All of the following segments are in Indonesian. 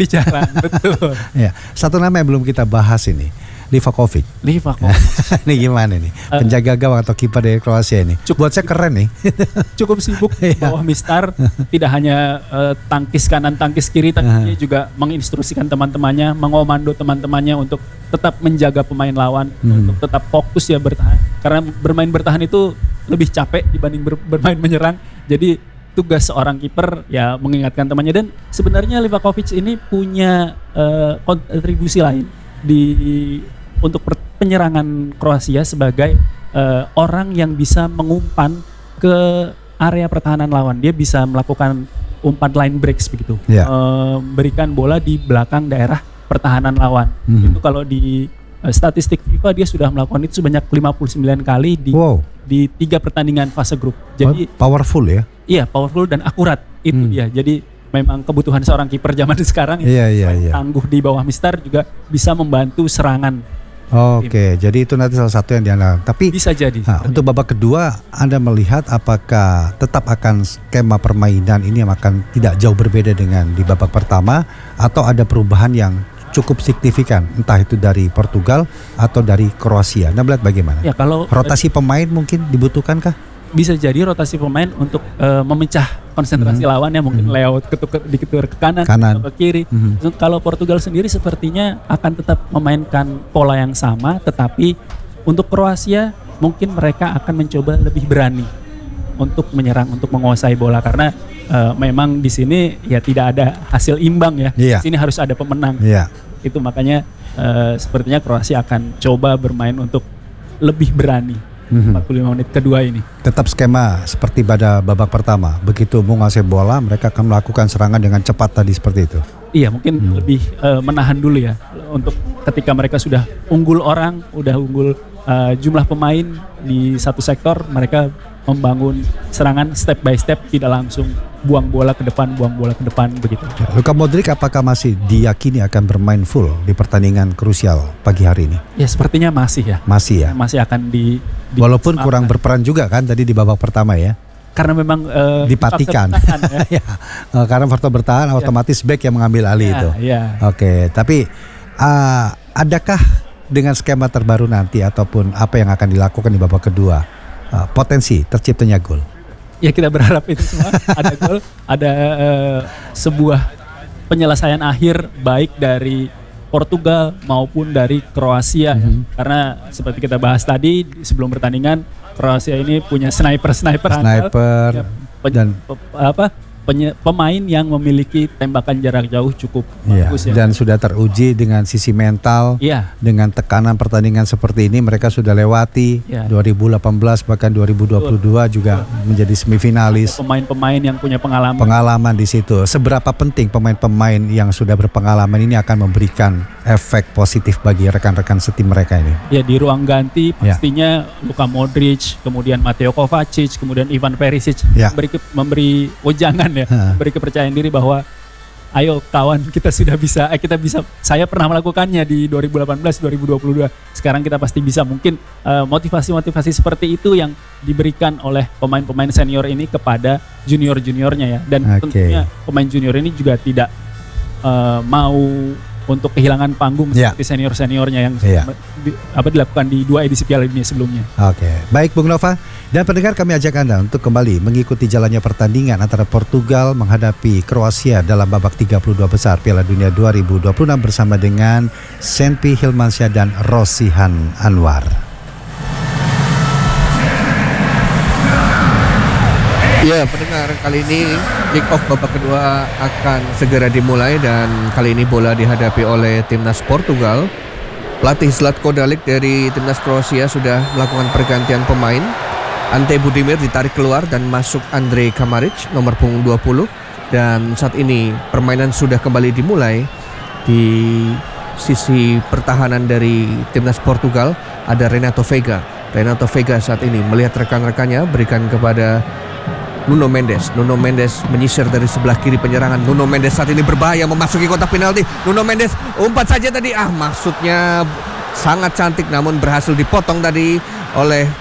jarang, betul. Ya, satu nama yang belum kita bahas ini, Livakovic. Ini gimana nih? Penjaga gawang atau kiper dari Kroasia ini. Buat saya keren nih. Cukup sibuk di bawah Mistar, tidak hanya tangkis kanan, tangkis kiri, tapi dia juga menginstruksikan teman-temannya, mengomando teman-temannya untuk tetap menjaga pemain lawan, untuk tetap fokus ya bertahan. Karena bermain bertahan itu lebih capek dibanding bermain menyerang. Jadi tugas seorang kiper ya mengingatkan temannya, dan sebenarnya Livakovic ini punya kontribusi lain untuk penyerangan Kroasia sebagai orang yang bisa mengumpan ke area pertahanan lawan. Dia bisa melakukan umpan line breaks begitu, berikan bola di belakang daerah pertahanan lawan. Itu kalau di statistik FIFA dia sudah melakukan itu sebanyak 59 kali di 3 pertandingan fase grup. Jadi powerful ya? Iya, powerful dan akurat itu dia. Jadi memang kebutuhan seorang kiper zaman sekarang tangguh di bawah Mistar juga bisa membantu serangan. Oke, jadi itu nanti salah satu yang diandalkan. Tapi bisa jadi. Untuk babak kedua, Anda melihat apakah tetap akan skema permainan ini yang akan tidak jauh berbeda dengan di babak pertama, atau ada perubahan yang cukup signifikan, entah itu dari Portugal atau dari Kroasia? Anda melihat bagaimana? Ya, kalau rotasi pemain mungkin dibutuhkankah? Bisa jadi rotasi pemain untuk memecah konsentrasi lawan ya, mungkin lewat diketur ke kanan atau ke kiri. Kalau Portugal sendiri sepertinya akan tetap memainkan pola yang sama, tetapi untuk Kroasia mungkin mereka akan mencoba lebih berani untuk menyerang, untuk menguasai bola, karena memang di sini ya tidak ada hasil imbang ya. Di sini harus ada pemenang. Itu makanya sepertinya Kroasia akan coba bermain untuk lebih berani 45 menit kedua ini. Tetap skema seperti pada babak pertama. Begitu menguasai bola, mereka akan melakukan serangan dengan cepat tadi seperti itu. Iya, mungkin lebih menahan dulu ya. Untuk ketika mereka sudah unggul orang, udah unggul jumlah pemain di satu sektor, mereka membangun serangan step by step, tidak langsung buang bola ke depan begitu. Luka Modric apakah masih diyakini akan bermain full di pertandingan krusial pagi hari ini? Ya, sepertinya masih ya. Masih ya. Masih akan walaupun kurang berperan juga kan tadi di babak pertama ya. Karena memang dipatikan. Ya. Karena faktor bertahan otomatis back yang mengambil alih itu. Oke, tapi adakah dengan skema terbaru nanti ataupun apa yang akan dilakukan di babak kedua potensi terciptanya gol? Ya, kita berharap itu semua ada gol, ada sebuah penyelesaian akhir baik dari Portugal maupun dari Kroasia ya. Karena seperti kita bahas tadi sebelum pertandingan, Kroasia ini punya sniper ya, dan pemain yang memiliki tembakan jarak jauh cukup bagus ya. Dan sudah teruji dengan sisi mental, dengan tekanan pertandingan seperti ini mereka sudah lewati 2018 bahkan 2022 juga menjadi semifinalis. Pemain-pemain yang punya pengalaman di situ. Seberapa penting pemain-pemain yang sudah berpengalaman ini akan memberikan efek positif bagi rekan-rekan setim mereka ini? Ya, di ruang ganti pastinya Luka Modric, kemudian Mateo Kovacic, kemudian Ivan Perisic memberi wejangan ya, beri kepercayaan diri bahwa ayo kawan, kita sudah bisa, saya pernah melakukannya di 2018-2022, sekarang kita pasti bisa. Mungkin motivasi-motivasi seperti itu yang diberikan oleh pemain-pemain senior ini kepada junior-juniornya ya, dan tentunya pemain junior ini juga tidak mau untuk kehilangan panggung seperti senior-seniornya yang dilakukan di 2 edisi Piala Dunia sebelumnya. Oke, baik Bung Nova dan pendengar, kami ajak Anda untuk kembali mengikuti jalannya pertandingan antara Portugal menghadapi Kroasia dalam babak 32 besar Piala Dunia 2026 bersama dengan Senpi Hilmansyah dan Rosihan Anwar. Ya, pendengar, kali ini kick off babak kedua akan segera dimulai dan kali ini bola dihadapi oleh timnas Portugal. Pelatih Zlatko Dalic dari timnas Kroasia sudah melakukan pergantian pemain. Ante Budimir ditarik keluar dan masuk Andre Kamaric nomor punggung 20, dan saat ini permainan sudah kembali dimulai. Di sisi pertahanan dari timnas Portugal ada Renato Veiga. Renato Veiga saat ini melihat rekan-rekannya, berikan kepada Nuno Mendes menyisir dari sebelah kiri penyerangan. Nuno Mendes saat ini berbahaya memasuki kotak penalti. Nuno Mendes umpat saja tadi, maksudnya sangat cantik namun berhasil dipotong tadi oleh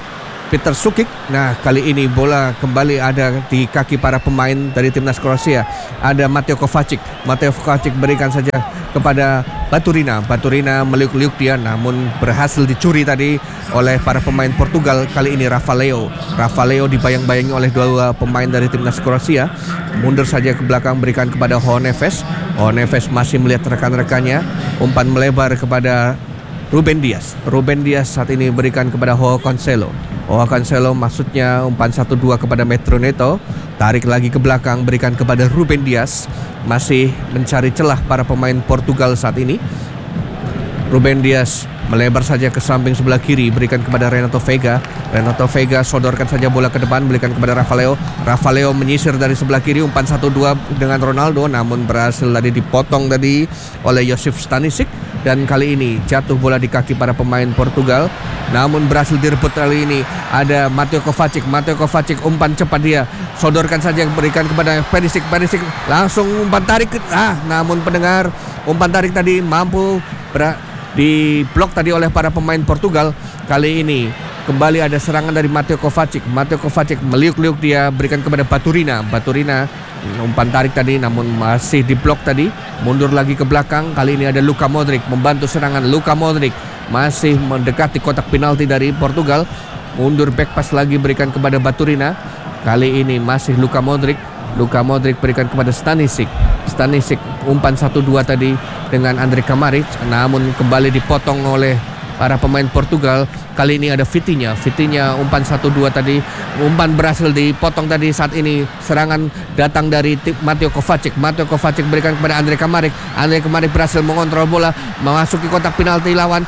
Petar Sukic. Nah, kali ini bola kembali ada di kaki para pemain dari timnas Kroasia. Ada Mateo Kovacic. Mateo Kovacic berikan saja kepada Baturina. Baturina meliuk-liuk dia, namun berhasil dicuri tadi oleh para pemain Portugal. Kali ini Rafa-Leo. Rafa-Leo dibayang-bayangi oleh dua pemain dari timnas Kroasia. Mundur saja ke belakang, berikan kepada João Neves. João Neves masih melihat rekan-rekannya. Umpan melebar kepada Ruben Dias. Ruben Dias saat ini berikan kepada João Cancelo. João Cancelo maksudnya umpan 1-2 kepada Pedro Neto. Tarik lagi ke belakang, berikan kepada Ruben Dias. Masih mencari celah para pemain Portugal saat ini. Ruben Dias melebar saja ke samping sebelah kiri, berikan kepada Renato Veiga. Renato Veiga sodorkan saja bola ke depan, berikan kepada Rafa-Leo. Rafa-Leo menyisir dari sebelah kiri, umpan 1-2 dengan Ronaldo, namun berhasil tadi dipotong tadi oleh Josip Stanisic. Dan kali ini jatuh bola di kaki para pemain Portugal, namun berhasil direbut kali ini. Ada Mateo Kovacic. Mateo Kovacic umpan cepat dia, sodorkan saja, berikan kepada Perisic. Perisic langsung umpan tarik, namun pendengar, umpan tarik tadi mampu diblok tadi oleh para pemain Portugal. Kali ini kembali ada serangan dari Mateo Kovacic. Mateo Kovacic meliuk-liuk dia, berikan kepada Baturina. Baturina umpan tarik tadi, namun masih diblok tadi. Mundur lagi ke belakang. Kali ini ada Luka Modric membantu serangan. Luka Modric masih mendekati kotak penalti dari Portugal. Mundur back pass lagi, berikan kepada Baturina. Kali ini masih Luka Modric. Luka Modric berikan kepada Stanisic. Stanisic umpan 1-2 tadi dengan Andre Kamaric, namun kembali dipotong oleh para pemain Portugal. Kali ini ada Vitinha. Vitinha umpan 1-2 tadi, umpan berhasil dipotong tadi. Saat ini serangan datang dari Mateo Kovacic. Mateo Kovacic berikan kepada Andre Kamaric. Andre Kamaric berhasil mengontrol bola, memasuki kotak penalti lawan.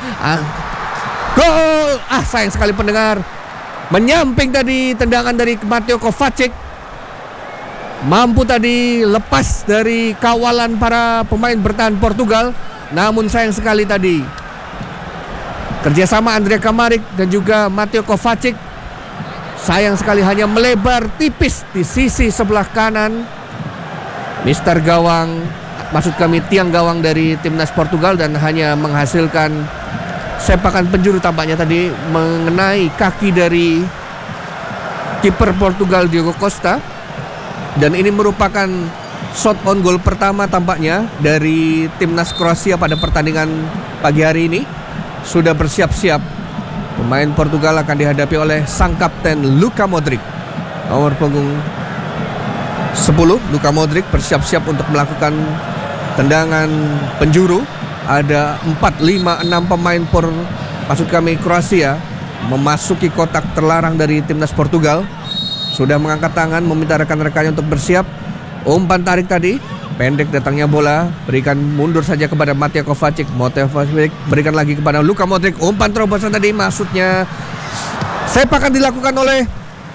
Gol! Sayang sekali pendengar, menyamping tadi tendangan dari Mateo Kovacic. Mampu tadi lepas dari kawalan para pemain bertahan Portugal, namun sayang sekali tadi kerjasama Andre Kamaric dan juga Mateo Kovacic sayang sekali hanya melebar tipis di sisi sebelah kanan Mister Gawang, maksud kami tiang gawang dari timnas Portugal, dan hanya menghasilkan sepakan penjuru tampaknya tadi mengenai kaki dari kiper Portugal Diogo Costa. Dan ini merupakan shot on goal pertama tampaknya dari timnas Kroasia pada pertandingan pagi hari ini. Sudah bersiap-siap. Pemain Portugal akan dihadapi oleh sang kapten Luka Modric. Nomor punggung 10, Luka Modric bersiap-siap untuk melakukan tendangan penjuru. Ada 4, 5, 6 pemain maksud kami Kroasia memasuki kotak terlarang dari timnas Portugal. Sudah mengangkat tangan meminta rekan-rekannya untuk bersiap. Umpan tarik tadi, pendek datangnya bola, berikan mundur saja kepada Mateo Kovacic. Mateo Kovacic berikan lagi kepada Luka Modric. Umpan terobosan tadi, maksudnya sepakan dilakukan oleh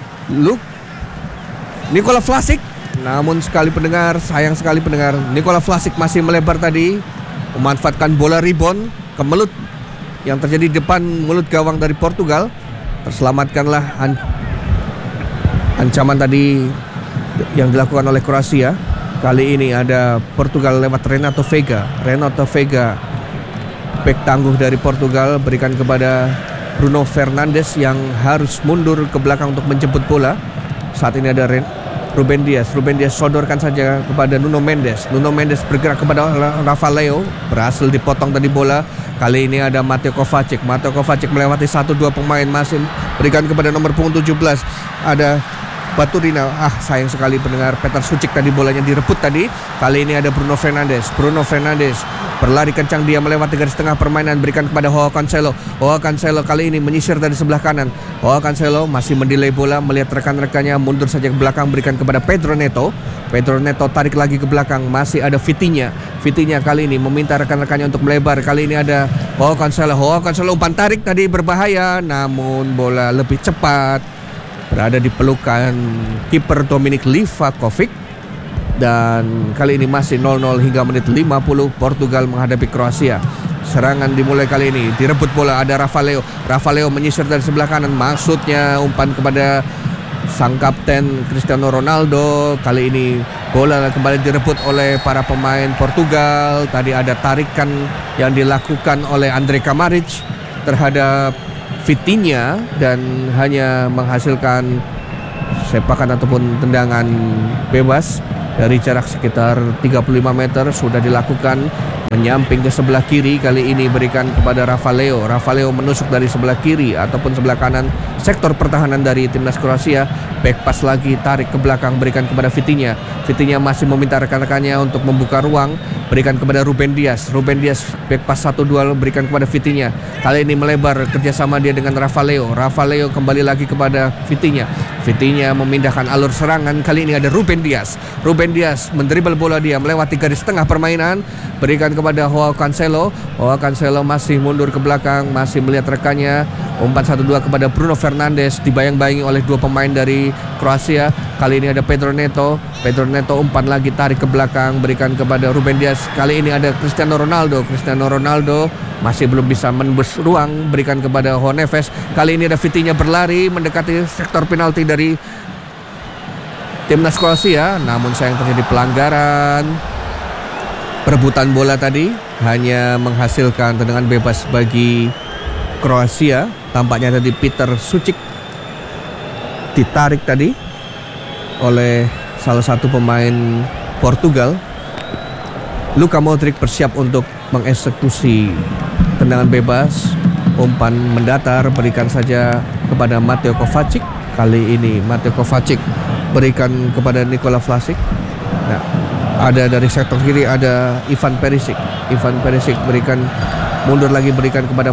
Nikola Vlasic. Namun sayang sekali pendengar, Nikola Vlasic masih melebar tadi, memanfaatkan bola rebound kemelut yang terjadi di depan mulut gawang dari Portugal. Terselamatkanlah ancaman tadi yang dilakukan oleh Kroasia. Kali ini ada Portugal lewat Renato Veiga. Renato Veiga, bek tangguh dari Portugal, berikan kepada Bruno Fernandes yang harus mundur ke belakang untuk menjemput bola. Saat ini ada Ruben Dias. Ruben Dias sodorkan saja kepada Nuno Mendes. Nuno Mendes bergerak kepada Rafa-Leo. Berhasil dipotong tadi bola. Kali ini ada Mateo Kovacic. Mateo Kovacic melewati 1-2 pemain, masih berikan kepada nomor punggung 17. Ada Baturina. Sayang sekali pendengar, Petar Sucic tadi bolanya direbut tadi. Kali ini ada Bruno Fernandes. Bruno Fernandes berlari kencang, dia melewati garis tengah permainan, berikan kepada João Cancelo. João Cancelo kali ini menyisir dari sebelah kanan. João Cancelo masih mendelay bola, melihat rekan-rekannya, mundur saja ke belakang, berikan kepada Pedro Neto. Pedro Neto tarik lagi ke belakang, masih ada Vitinha. Vitinha kali ini meminta rekan-rekannya untuk melebar. Kali ini ada João Cancelo. João Cancelo umpan tarik tadi berbahaya, namun bola lebih cepat berada di pelukan kiper Dominik Livakovic. Dan kali ini masih 0-0 hingga menit 50, Portugal menghadapi Kroasia. Serangan dimulai kali ini, direbut bola, ada Rafa-Leo. Rafa-Leo menyisir dari sebelah kanan, maksudnya umpan kepada sang kapten Cristiano Ronaldo. Kali ini bola kembali direbut oleh para pemain Portugal. Tadi ada tarikan yang dilakukan oleh Andre Kamaric terhadap Vitinha dan hanya menghasilkan sepakan ataupun tendangan bebas dari jarak sekitar 35 meter sudah dilakukan. Menyamping ke sebelah kiri, kali ini berikan kepada Ravaleo. Ravaleo menusuk dari sebelah kiri ataupun sebelah kanan sektor pertahanan dari timnas Kroasia. Back pass lagi, tarik ke belakang, berikan kepada Vitinha. Vitinha masih meminta rekan-rekannya untuk membuka ruang, berikan kepada Ruben Dias. Ruben Dias back pass 1-2 berikan kepada Vitinha. Kali ini melebar kerjasama dia dengan Ravaleo. Ravaleo kembali lagi kepada Vitinha. Vitinha memindahkan alur serangan. Kali ini ada Ruben Dias. Ruben Dias mendribel bola, dia melewati garis tengah permainan, berikan kepada Joao Cancelo. Joao Cancelo masih mundur ke belakang, masih melihat rekannya. Umpan 1-2 kepada Bruno Fernandes, dibayang-bayangi oleh dua pemain dari Kroasia. Kali ini ada Pedro Neto. Pedro Neto umpan lagi, tarik ke belakang, berikan kepada Ruben Dias. Kali ini ada Cristiano Ronaldo. Cristiano Ronaldo masih belum bisa menembus ruang, berikan kepada Joao Neves. Kali ini ada Vitinha berlari mendekati sektor penalti dari timnas Kroasia, namun sayang terjadi pelanggaran. Perebutan bola tadi hanya menghasilkan tendangan bebas bagi Kroasia. Tampaknya tadi Peter Sucic ditarik tadi oleh salah satu pemain Portugal. Luka Modric bersiap untuk mengeksekusi tendangan bebas. Umpan mendatar, berikan saja kepada Mateo Kovacic. Kali ini Mateo Kovacic berikan kepada Nikola Vlasic. Nah, ada dari sektor kiri ada Ivan Perisic. Ivan Perisic berikan mundur lagi, berikan kepada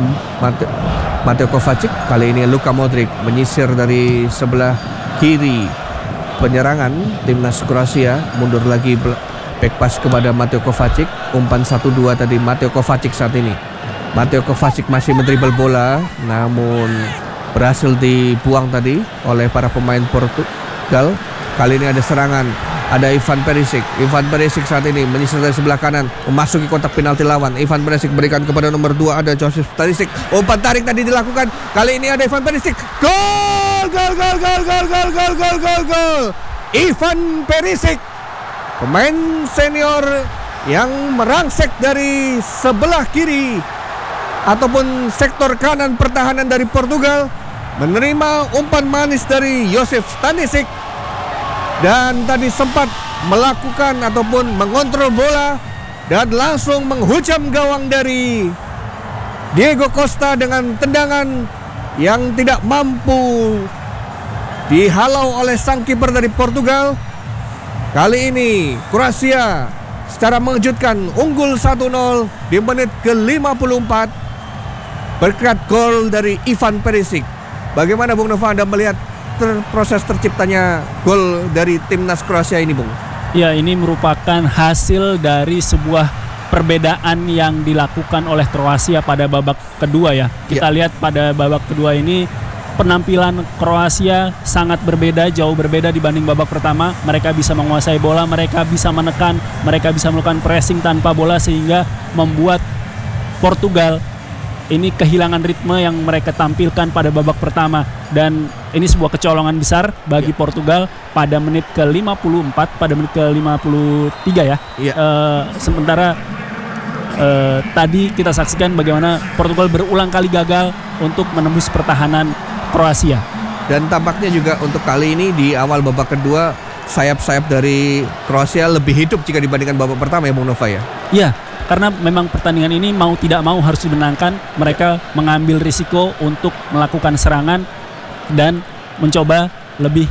Mateo Kovacic. Kali ini Luka Modric menyisir dari sebelah kiri penyerangan timnas Kroasia, mundur lagi, back pass kepada Mateo Kovacic. Umpan 1-2 tadi Mateo Kovacic saat ini. Mateo Kovacic masih mendribel bola, namun berhasil dibuang tadi oleh para pemain Portugal. Kali ini ada serangan, ada Ivan Perisic. Ivan Perisic saat ini menyisir dari sebelah kanan, memasuki kotak penalti lawan. Ivan Perisic berikan kepada nomor 2 ada Josip Stanisic. Umpan tarik tadi dilakukan. Kali ini ada Ivan Perisic. Gol! Gol! Gol! Gol! Gol! Gol! Gol! Gol! Gol! Gol! Ivan Perisic, pemain senior yang merangsek dari sebelah kiri ataupun sektor kanan pertahanan dari Portugal, menerima umpan manis dari Josip Stanisic dan tadi sempat melakukan ataupun mengontrol bola dan langsung menghujam gawang dari Diego Costa dengan tendangan yang tidak mampu dihalau oleh sang kiper dari Portugal. Kali ini Kroasia secara mengejutkan unggul 1-0 di menit ke-54 berkat gol dari Ivan Perisic. Bagaimana Bung Nova, Anda melihat proses terciptanya gol dari timnas Kroasia ini, Bung? Ya, ini merupakan hasil dari sebuah perbedaan yang dilakukan oleh Kroasia pada babak kedua ya. Kita lihat pada babak kedua ini penampilan Kroasia sangat berbeda, jauh berbeda dibanding babak pertama. Mereka bisa menguasai bola, mereka bisa menekan, mereka bisa melakukan pressing tanpa bola sehingga membuat Portugal ini kehilangan ritme yang mereka tampilkan pada babak pertama. Dan ini sebuah kecolongan besar bagi Portugal pada menit ke-54, pada menit ke-53 ya. Sementara tadi kita saksikan bagaimana Portugal berulang kali gagal untuk menembus pertahanan Kroasia. Dan tampaknya juga untuk kali ini di awal babak kedua sayap-sayap dari Kroasia lebih hidup jika dibandingkan babak pertama ya Bung Nova ya. Iya, karena memang pertandingan ini mau tidak mau harus dimenangkan. Mereka mengambil risiko untuk melakukan serangan dan mencoba lebih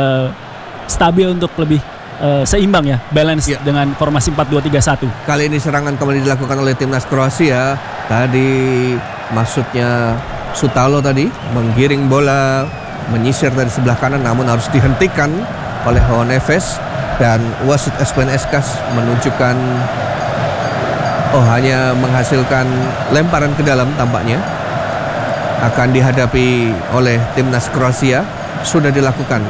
stabil untuk lebih seimbang ya, balance dengan formasi 4-2-3-1. Kali ini serangan kembali dilakukan oleh timnas Kroasia. Tadi maksudnya Sutalo tadi menggiring bola, menyisir dari sebelah kanan, namun harus dihentikan oleh Joao Neves. Dan wasit Espen Eskas menunjukkan hanya menghasilkan lemparan ke dalam, tampaknya akan dihadapi oleh timnas Kroasia. Sudah dilakukan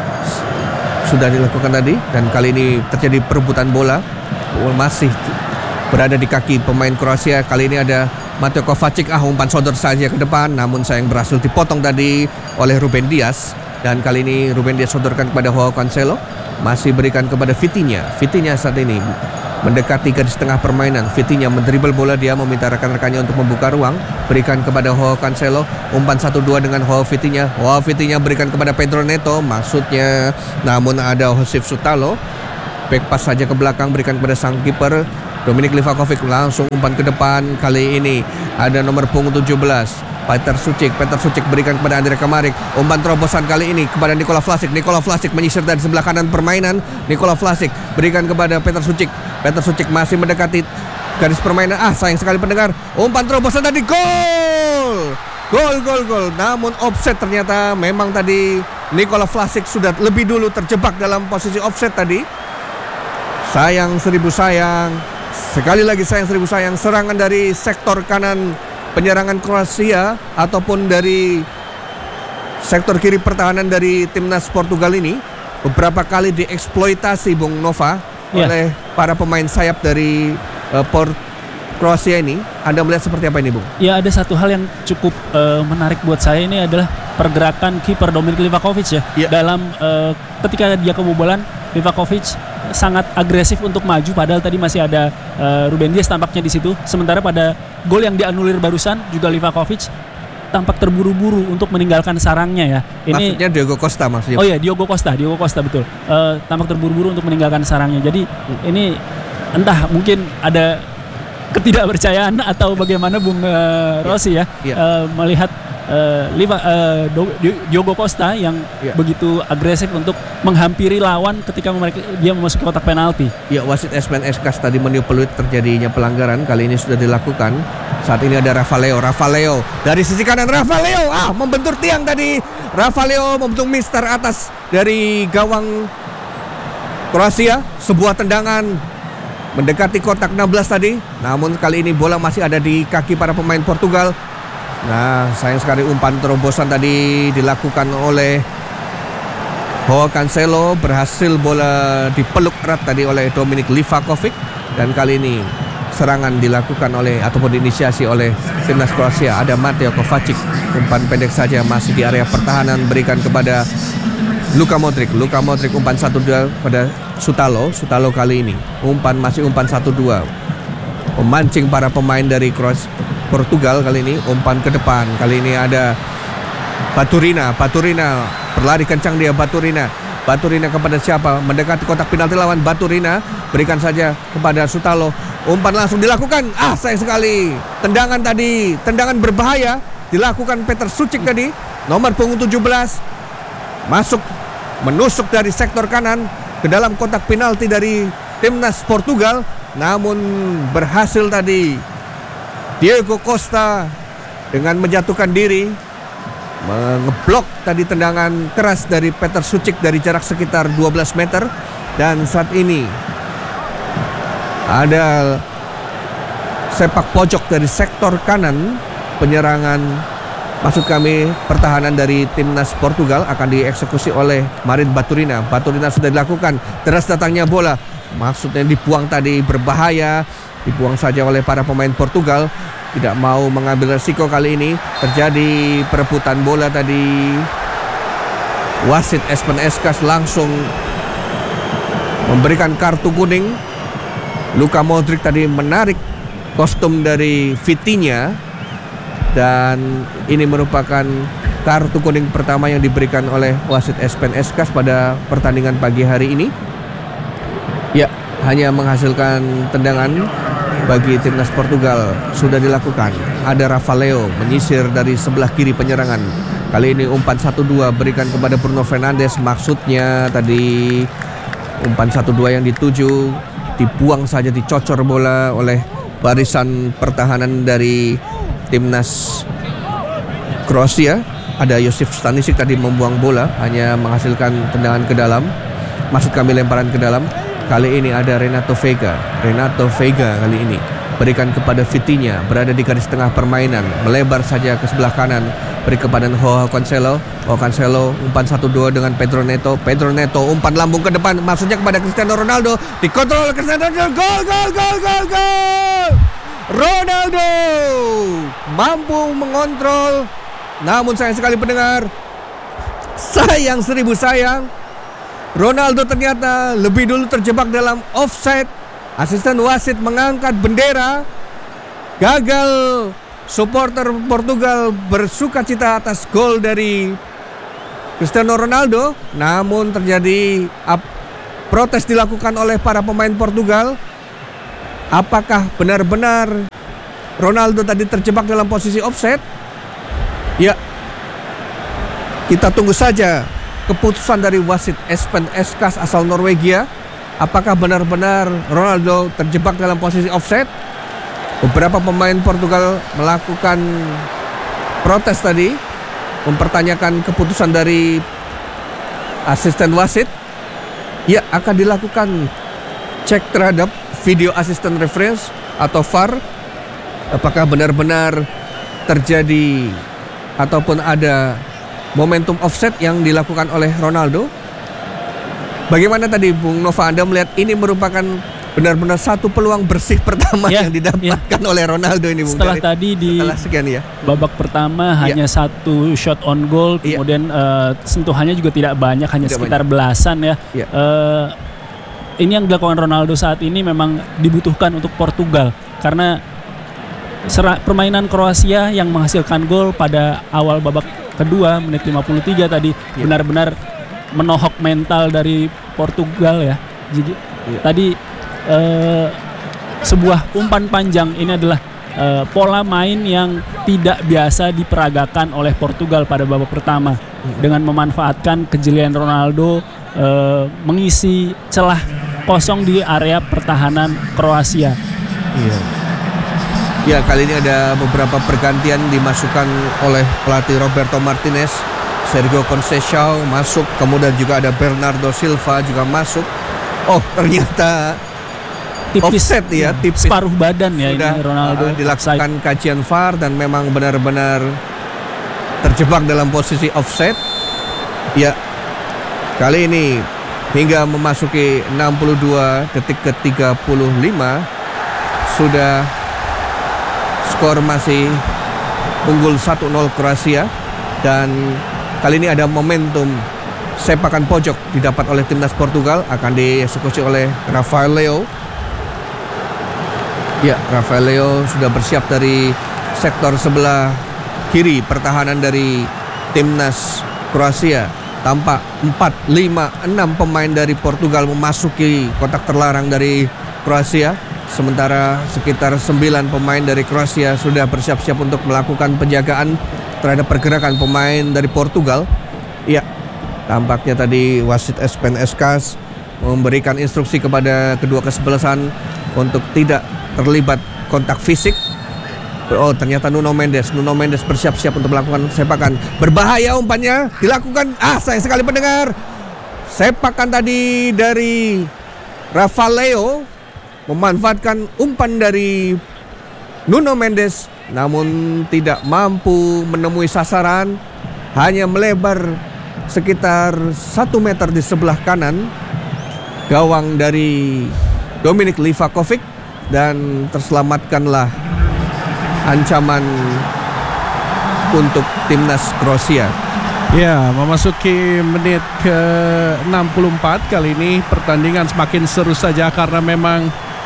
tadi, dan kali ini terjadi perebutan bola, masih berada di kaki pemain Kroasia. Kali ini ada Mateo Kovacic, umpan sodor saja ke depan, namun sayang berhasil dipotong tadi oleh Ruben Dias. Dan kali ini Ruben Dias sodorkan kepada Joao Cancelo, masih berikan kepada Vitinha. Vitinha saat ini mendekati garis tengah permainan. Vitinha mendribble bola, dia meminta rekan-rekannya untuk membuka ruang, berikan kepada Joao Cancelo, umpan 1-2 dengan Joao Vitinha. Joao Vitinha berikan kepada Pedro Neto, maksudnya namun ada Josef Sutalo, back pass saja ke belakang, berikan kepada sang kiper Dominik Livakovic, langsung umpan ke depan. Kali ini ada nomor punggung 17 Peter Sucic berikan kepada Andre Kamarik. Umpan terobosan kali ini kepada Nikola Vlasic. Nikola Vlasic menyisir dari sebelah kanan permainan. Nikola Vlasic berikan kepada Peter Sucic. Peter Sucic masih mendekati garis permainan. Sayang sekali pendengar. Umpan terobosan tadi, gol. Gol. Namun offset ternyata. Memang tadi Nikola Vlasic sudah lebih dulu terjebak dalam posisi offset tadi. Sayang seribu sayang. Sekali lagi sayang seribu sayang. Serangan dari sektor kanan penyerangan Kroasia ataupun dari sektor kiri pertahanan dari timnas Portugal ini beberapa kali dieksploitasi Bung Nova oleh para pemain sayap dari Kroasia ini. Anda melihat seperti apa ini, Bung? Ya, ada satu hal yang cukup menarik buat saya ini adalah pergerakan kiper Dominik Livakovic ya. Dalam ketika dia kebobolan, Livakovic sangat agresif untuk maju, padahal tadi masih ada Ruben Dias tampaknya di situ. Sementara pada gol yang dianulir barusan juga Livakovic tampak terburu-buru untuk meninggalkan sarangnya ya. Ini maksudnya Diogo Costa maksudnya. Oh ya, Diogo Costa betul. Tampak terburu-buru untuk meninggalkan sarangnya. Jadi ini entah mungkin ada ketidakpercayaan atau bagaimana Bung Rossi ya. Melihat Diogo Costa yang begitu agresif untuk menghampiri lawan ketika dia memasuki kotak penalti. Ya, wasit Espen Eskas tadi meniup peluit terjadinya pelanggaran. Kali ini sudah dilakukan. Saat ini ada Rafaeleo dari sisi kanan. Rafaeleo membentur tiang tadi. Rafaeleo membentuk mister atas dari gawang Kroasia. Sebuah tendangan mendekati kotak 16 tadi. Namun kali ini bola masih ada di kaki para pemain Portugal. Nah, sayang sekali umpan terobosan tadi dilakukan oleh Joao Cancelo. Berhasil bola dipeluk erat tadi oleh Dominik Livakovic. Dan kali ini serangan dilakukan oleh ataupun diinisiasi oleh timnas Kroasia. Ada Mateo Kovacic. Umpan pendek saja masih di area pertahanan, berikan kepada Luka Modric umpan 1-2 pada Sutalo kali ini. Masih umpan 1-2. Memancing para pemain dari Portugal kali ini. Umpan ke depan. Kali ini ada Baturina berlari kencang dia. Baturina kepada siapa? Mendekati kotak penalti lawan. Baturina berikan saja kepada Sutalo. Umpan langsung dilakukan. Sayang sekali. Tendangan berbahaya dilakukan Peter Sucic tadi. Nomor punggung 17 menusuk dari sektor kanan ke dalam kotak penalti dari timnas Portugal. Namun berhasil tadi Diogo Costa dengan menjatuhkan diri, mengeblok tadi tendangan keras dari Peter Sucic dari jarak sekitar 12 meter. Dan saat ini ada sepak pojok dari sektor kanan penyerangan, maksud kami pertahanan dari timnas Portugal akan dieksekusi oleh Marin Baturina. Sudah dilakukan. Deras datangnya bola, maksudnya dibuang tadi, berbahaya. Dibuang saja oleh para pemain Portugal. Tidak mau mengambil resiko kali ini. Terjadi perebutan bola tadi. Wasit Espen Eskas langsung memberikan kartu kuning. Luka Modric tadi menarik kostum dari Vitinha. Dan ini merupakan kartu kuning pertama yang diberikan oleh wasit Espen Eskas pada pertandingan pagi hari ini. Ya, hanya menghasilkan tendangan bagi timnas Portugal sudah dilakukan. Ada Rafaeleo menyisir dari sebelah kiri penyerangan. Kali ini umpan 1-2 berikan kepada Bruno Fernandes. Maksudnya tadi umpan 1-2 yang dituju, dibuang saja, dicocor bola oleh barisan pertahanan dari timnas Kroasia. Ada Josip Stanisic tadi membuang bola, hanya menghasilkan tendangan ke dalam. Maksud kami lemparan ke dalam. Kali ini ada Renato Veiga kali ini berikan kepada Vitinha, berada di garis tengah permainan, melebar saja ke sebelah kanan, beri kepada Joao Cancelo. Umpan 1-2 dengan Pedro Neto, umpan lambung ke depan, maksudnya kepada Cristiano Ronaldo, dikontrol oleh Cristiano Ronaldo. Gol! Ronaldo mampu mengontrol, namun sayang sekali pendengar, sayang seribu sayang, Ronaldo ternyata lebih dulu terjebak dalam offside. Asisten wasit mengangkat bendera. Gagal supporter Portugal bersuka cita atas gol dari Cristiano Ronaldo. Namun terjadi protes dilakukan oleh para pemain Portugal. Apakah benar-benar Ronaldo tadi terjebak dalam posisi offside? Ya, kita tunggu saja keputusan dari wasit Espen Eskas asal Norwegia. Apakah benar-benar Ronaldo terjebak dalam posisi offside? Beberapa pemain Portugal melakukan protes tadi, mempertanyakan keputusan dari asisten wasit. Ya, akan dilakukan cek terhadap video assistant reference atau VAR. Apakah benar-benar terjadi ataupun ada momentum offset yang dilakukan oleh Ronaldo? Bagaimana tadi Bung Nova, Anda melihat ini merupakan benar-benar satu peluang bersih pertama yang didapatkan oleh Ronaldo ini, Bung? Setelah tadi di sekian ya. Babak pertama hanya satu shot on goal, kemudian sentuhannya juga tidak banyak, hanya sekitar belasan ya. Ini yang dilakukan Ronaldo saat ini memang dibutuhkan untuk Portugal, karena permainan Kroasia yang menghasilkan gol pada awal babak kedua menit 53 tadi benar-benar menohok mental dari Portugal ya. Jadi tadi sebuah umpan panjang ini adalah pola main yang tidak biasa diperagakan oleh Portugal pada babak pertama, dengan memanfaatkan kejelian Ronaldo mengisi celah kosong di area pertahanan Kroasia. Ya, kali ini ada beberapa pergantian dimasukkan oleh pelatih Roberto Martinez. Sergio Conceição masuk, kemudian juga ada Bernardo Silva juga masuk. Oh, ternyata tipis, offset ya, tipis. Separuh badan ya ini Ronaldo. Dilakukan kajian VAR dan memang benar-benar terjebak dalam posisi offset. Ya, kali ini hingga memasuki 62 detik ke-35 sudah skor masih unggul 1-0 Kroasia, dan kali ini ada momentum sepakan pojok didapat oleh timnas Portugal, akan dieksekusi oleh Rafael Leo. Ya, Rafael Leo sudah bersiap dari sektor sebelah kiri pertahanan dari timnas Kroasia. Tampak 4, 5, 6 pemain dari Portugal memasuki kotak terlarang dari Kroasia, sementara sekitar 9 pemain dari Kroasia sudah bersiap-siap untuk melakukan penjagaan terhadap pergerakan pemain dari Portugal. Ya, tampaknya tadi wasit Espen Eskas memberikan instruksi kepada kedua kesebelasan untuk tidak terlibat kontak fisik. Oh, ternyata Nuno Mendes bersiap-siap untuk melakukan sepakan. Berbahaya umpannya dilakukan. Sayang sekali pendengar. Sepakan tadi dari Rafael Leo memanfaatkan umpan dari Nuno Mendes, namun tidak mampu menemui sasaran, hanya melebar sekitar 1 meter di sebelah kanan gawang dari Dominik Livakovic, dan terselamatkanlah ancaman untuk timnas Kroasia. Ya, memasuki menit ke-64 kali ini pertandingan semakin seru saja karena memang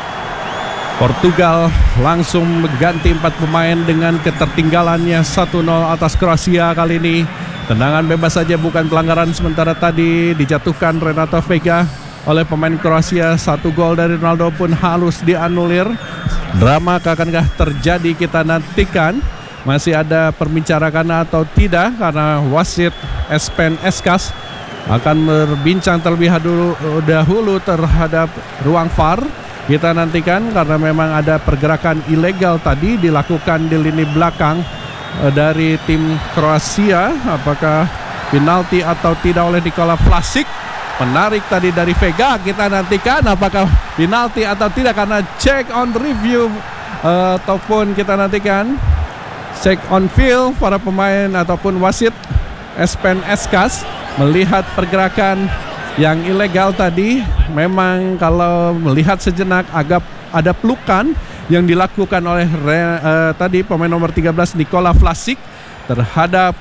Portugal langsung mengganti 4 pemain dengan ketertinggalannya 1-0 atas Kroasia kali ini. Tendangan bebas saja, bukan pelanggaran, sementara tadi dijatuhkan Renato Vega oleh pemain Kroasia. 1 gol dari Ronaldo pun halus dianulir. Drama akankah terjadi, kita nantikan. Masih ada perbincangan atau tidak, karena wasit Espen Eskas akan berbincang terlebih dahulu terhadap ruang VAR. Kita nantikan, karena memang ada pergerakan ilegal tadi dilakukan di lini belakang dari tim Kroasia. Apakah penalti atau tidak oleh Nikola Vlasic? Menarik tadi dari Vega, kita nantikan apakah penalti atau tidak, karena check on review ataupun kita nantikan check on field para pemain ataupun wasit Espen Eskas melihat pergerakan yang ilegal tadi. Memang kalau melihat sejenak agak ada pelukan yang dilakukan oleh tadi pemain nomor 13 Nikola Vlasic terhadap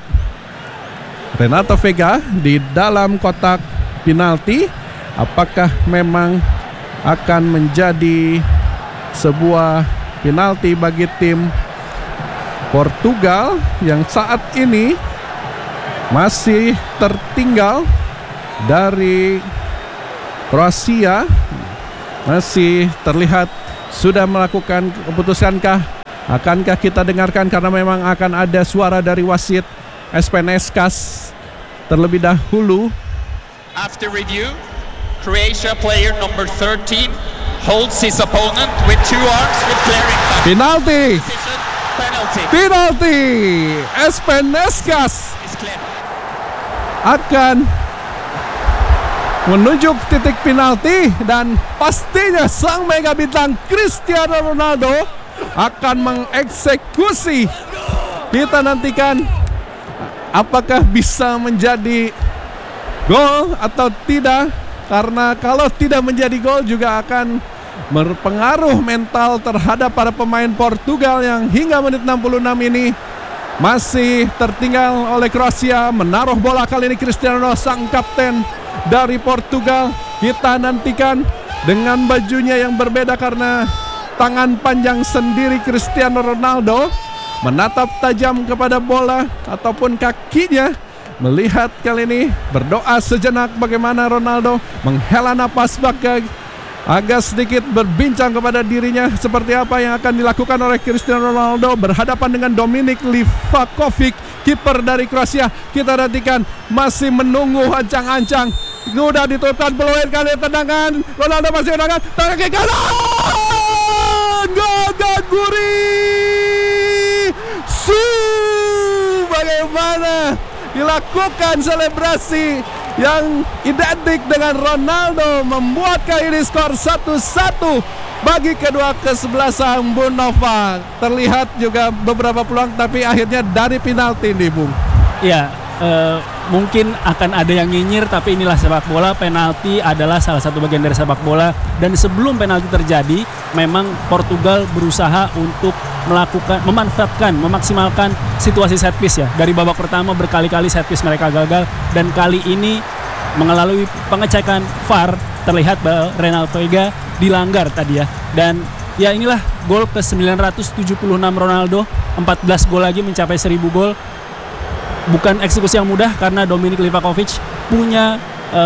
Renato Vega di dalam kotak penalti. Apakah memang akan menjadi sebuah penalti bagi tim Portugal yang saat ini masih tertinggal dari Kroasia. Masih terlihat sudah melakukan keputusankah? Akankah kita dengarkan karena memang akan ada suara dari wasit Espen Eskas terlebih dahulu. After review, Croatia player number 13 holds his opponent with 2 arms with clearing back. Penalti. Decision, penalty Penalti. Espen Eskas is clear. akan menunjuk titik penalti dan pastinya sang mega bintang Cristiano Ronaldo akan mengeksekusi. Kita nantikan apakah bisa menjadi gol atau tidak, karena kalau tidak menjadi gol juga akan berpengaruh mental terhadap para pemain Portugal yang hingga menit 66 ini masih tertinggal oleh Kroasia. Menaruh bola kali ini Cristiano Ronaldo, sang kapten dari Portugal. Kita nantikan dengan bajunya yang berbeda karena tangan panjang sendiri Cristiano Ronaldo menatap tajam kepada bola ataupun kakinya, melihat kali ini berdoa sejenak bagaimana Ronaldo menghela napas agak sedikit berbincang kepada dirinya seperti apa yang akan dilakukan oleh Cristiano Ronaldo berhadapan dengan Dominik Livakovic, kiper dari Kroasia. Kita nantikan, masih menunggu ancang-ancang. Sudah ditutupkan peluit kali tendangan. Ronaldo masih tendangan, tangan kiri kanan. Gol Gaguri. Bagaimana dilakukan selebrasi yang identik dengan Ronaldo, membuat kali ini skor 1-1 bagi kedua kesebelasan Bung Nova. Terlihat juga beberapa peluang tapi akhirnya dari penalti nih Bung. Ya, mungkin akan ada yang nyinyir, tapi inilah sepak bola. Penalti adalah salah satu bagian dari sepak bola. Dan sebelum penalti terjadi, memang Portugal berusaha untuk memanfaatkan, memaksimalkan situasi set piece ya. Dari babak pertama berkali-kali set piece mereka gagal, dan kali ini melalui pengecekan VAR terlihat bahwa Renato Veiga dilanggar tadi ya. Dan ya inilah gol ke 976 Ronaldo, 14 gol lagi mencapai 1000 gol. Bukan eksekusi yang mudah karena Dominik Livakovic punya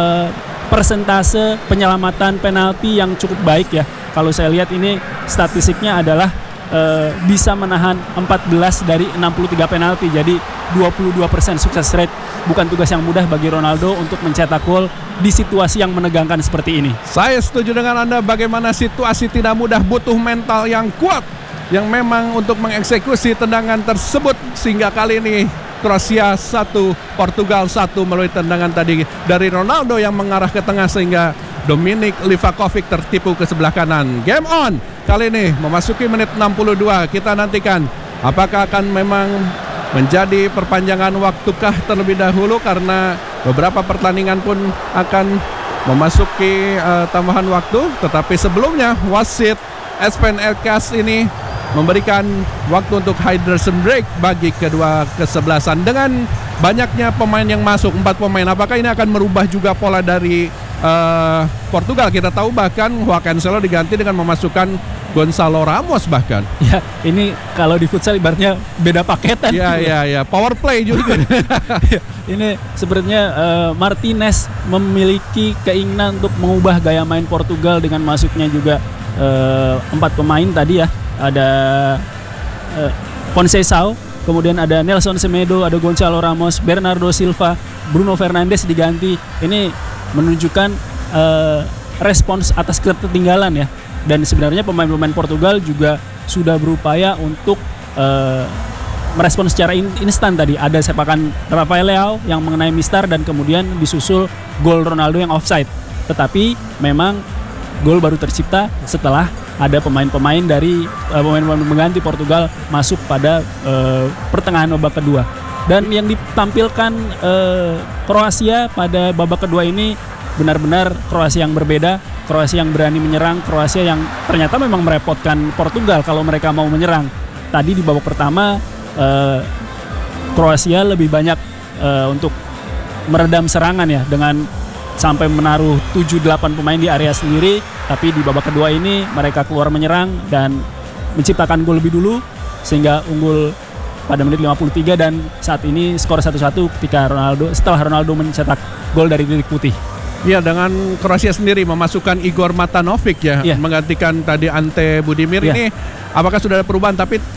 persentase penyelamatan penalti yang cukup baik ya. Kalau saya lihat ini statistiknya adalah bisa menahan 14 dari 63 penalti, jadi 22% sukses rate. Bukan tugas yang mudah bagi Ronaldo untuk mencetak gol di situasi yang menegangkan seperti ini. Saya setuju dengan Anda, bagaimana situasi tidak mudah, butuh mental yang kuat yang memang untuk mengeksekusi tendangan tersebut, sehingga kali ini Kroasia 1, Portugal 1 melalui tendangan tadi dari Ronaldo yang mengarah ke tengah sehingga Dominik Livakovic tertipu ke sebelah kanan. Game on kali ini memasuki menit 62. Kita nantikan apakah akan memang menjadi perpanjangan waktukah terlebih dahulu, karena beberapa pertandingan pun akan memasuki tambahan waktu. Tetapi sebelumnya wasit Espen Eskas ini memberikan waktu untuk hydration break bagi kedua kesebelasan. Dengan banyaknya pemain yang masuk, 4 pemain, apakah ini akan merubah juga pola dari Portugal? Kita tahu bahkan Joao Cancelo diganti dengan memasukkan Gonzalo Ramos bahkan. Ya, ini kalau di futsal ibaratnya beda paketan. Ya, power play juga. Ini sebenarnya Martinez memiliki keinginan untuk mengubah gaya main Portugal dengan masuknya juga 4 pemain tadi ya. Ada Conceição, kemudian ada Nelson Semedo, ada Gonzalo Ramos, Bernardo Silva, Bruno Fernandes diganti. Ini menunjukkan respons atas ketertinggalan ya. Dan sebenarnya pemain-pemain Portugal juga sudah berupaya untuk merespon secara instan tadi. Ada sepakan Rafael Leao yang mengenai mistar dan kemudian disusul gol Ronaldo yang offside. Tetapi memang gol baru tercipta setelah ada pemain-pemain dari pemain-pemain mengganti Portugal masuk pada pertengahan babak kedua. Dan yang ditampilkan Kroasia pada babak kedua ini benar-benar Kroasia yang berbeda, Kroasia yang berani menyerang, Kroasia yang ternyata memang merepotkan Portugal kalau mereka mau menyerang. Tadi di babak pertama Kroasia lebih banyak untuk meredam serangan ya, dengan sampai menaruh 7-8 pemain di area sendiri, tapi di babak kedua ini mereka keluar menyerang dan menciptakan gol lebih dulu sehingga unggul pada menit 53 dan saat ini skor 1-1 ketika setelah Ronaldo mencetak gol dari titik putih. Ya, dengan Kroasia sendiri memasukkan Igor Matanovic ya, Iya. menggantikan tadi Ante Budimir Iya. ini apakah sudah ada perubahan? Tapi